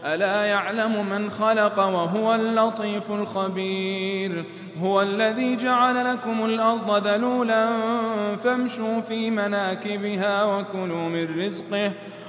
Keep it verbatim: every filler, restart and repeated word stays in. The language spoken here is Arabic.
ألا يعلم من خلق وهو اللطيف الخبير هو الذي جعل لكم الأرض ذلولا فامشوا في مناكبها وكلوا من رزقه